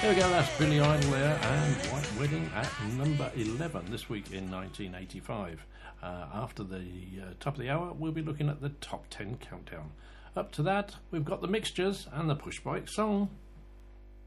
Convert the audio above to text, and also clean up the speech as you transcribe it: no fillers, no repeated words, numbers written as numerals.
There we go, that's Billy Idol there and White Wedding at number 11 this week in 1985. After the top of the hour, we'll be looking at the top 10 countdown. Up to that, we've got the Mixtures and the Push Bike Song.